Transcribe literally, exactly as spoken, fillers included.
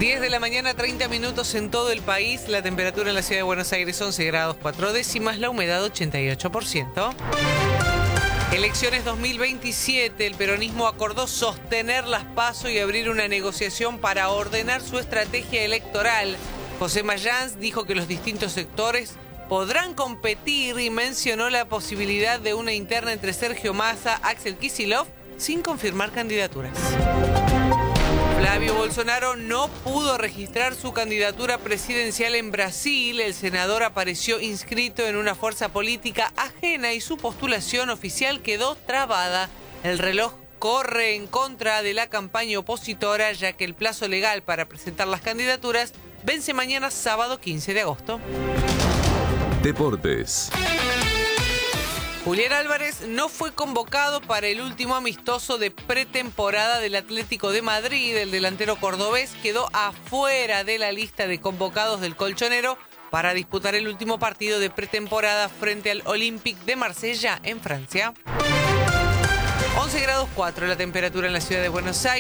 diez de la mañana, treinta minutos en todo el país. La temperatura en la ciudad de Buenos Aires, once grados cuatro décimas. La humedad, ochenta y ocho por ciento. Elecciones dos mil veintisiete. El peronismo acordó sostener las PASO y abrir una negociación para ordenar su estrategia electoral. José Mayans dijo que los distintos sectores podrán competir y mencionó la posibilidad de una interna entre Sergio Massa, Axel Kicillof, sin confirmar candidaturas. Flavio Bolsonaro no pudo registrar su candidatura presidencial en Brasil. El senador apareció inscrito en una fuerza política ajena y su postulación oficial quedó trabada. El reloj corre en contra de la campaña opositora, ya que el plazo legal para presentar las candidaturas vence mañana, sábado quince de agosto. Deportes. Julián Álvarez no fue convocado para el último amistoso de pretemporada del Atlético de Madrid. El delantero cordobés quedó afuera de la lista de convocados del colchonero para disputar el último partido de pretemporada frente al Olympique de Marsella en Francia. once grados cuatro la temperatura en la ciudad de Buenos Aires.